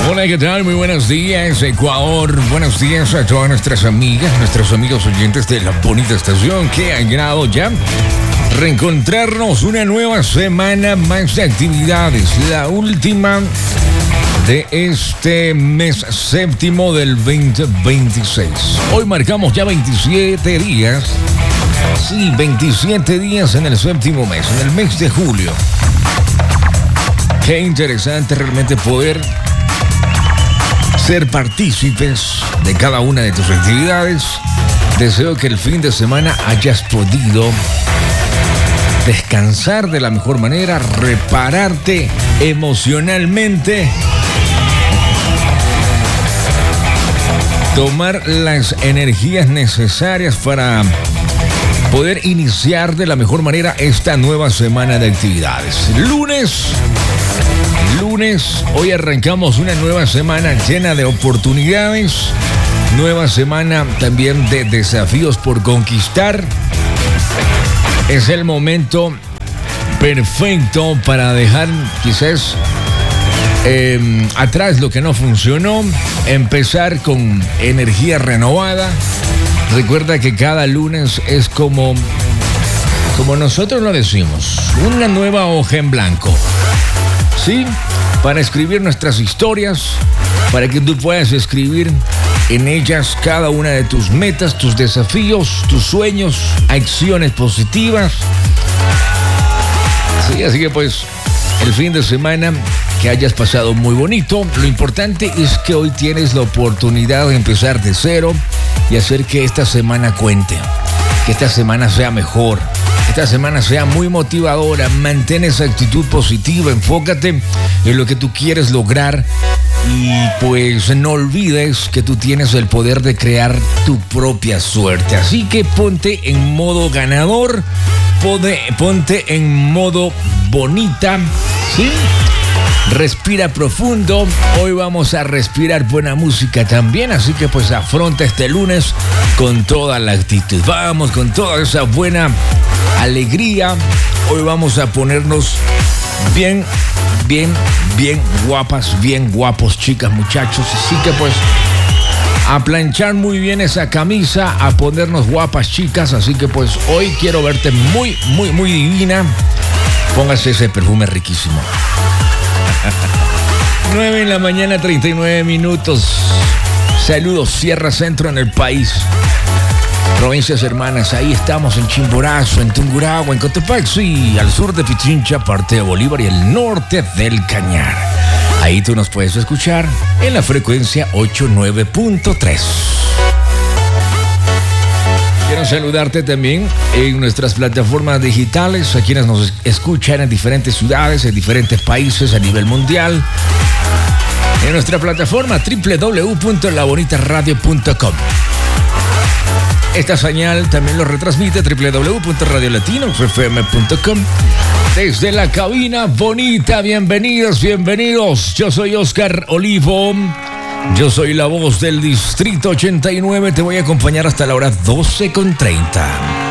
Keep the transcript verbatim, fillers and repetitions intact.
Hola, ¿qué tal? Muy buenos días, Ecuador. Buenos días a todas nuestras amigas, nuestros amigos oyentes de la bonita estación que han llegado ya. Reencontrarnos una nueva semana más de actividades. La última de este mes séptimo del veinte veintiséis. Hoy marcamos ya veintisiete días. Sí, veintisiete días en el séptimo mes, en el mes de julio. Qué interesante realmente poder ser partícipes de cada una de tus actividades. Deseo que el fin de semana hayas podido descansar de la mejor manera, repararte emocionalmente, tomar las energías necesarias para poder iniciar de la mejor manera esta nueva semana de actividades. Lunes, lunes, hoy arrancamos una nueva semana llena de oportunidades, nueva semana también de desafíos por conquistar. Es el momento perfecto para dejar quizás eh, atrás lo que no funcionó, empezar con energía renovada. Recuerda que cada lunes es como, como nosotros lo decimos, una nueva hoja en blanco, ¿sí? Para escribir nuestras historias, para que tú puedas escribir en ellas cada una de tus metas, tus desafíos, tus sueños, acciones positivas. Sí, así que pues el fin de semana que hayas pasado muy bonito. Lo importante es que hoy tienes la oportunidad de empezar de cero y hacer que esta semana cuente, que esta semana sea mejor, que esta semana sea muy motivadora. Mantén esa actitud positiva, enfócate en lo que tú quieres lograr y pues no olvides que tú tienes el poder de crear tu propia suerte. Así que ponte en modo ganador, ponte, ponte en modo bonita, ¿sí? Respira profundo. Hoy vamos a respirar buena música también, así que pues afronta este lunes con toda la actitud. Vamos con toda esa buena alegría. Hoy vamos a ponernos bien, bien, bien guapas, bien guapos, chicas, muchachos. Así que pues a planchar muy bien esa camisa, a ponernos guapas, chicas. Así que pues hoy quiero verte muy, muy, muy divina. Póngase ese perfume riquísimo. nueve en la mañana, treinta y nueve minutos. Saludos, Sierra Centro en el país. Provincias hermanas, ahí estamos en Chimborazo, en Tungurahua, en Cotopaxi, al sur de Pichincha, parte de Bolívar y el norte del Cañar. Ahí tú nos puedes escuchar en la frecuencia ochenta y nueve punto tres. Quiero saludarte también en nuestras plataformas digitales, a quienes nos escuchan en diferentes ciudades, en diferentes países a nivel mundial. En nuestra plataforma doble u doble u doble u punto la bonita radio punto com. Esta señal también lo retransmite doble u doble u doble u punto radio latino f m punto com. Desde la cabina bonita, bienvenidos, bienvenidos. Yo soy Oscar Olivo. Yo soy la voz del Distrito ochenta y nueve, te voy a acompañar hasta la hora doce con treinta.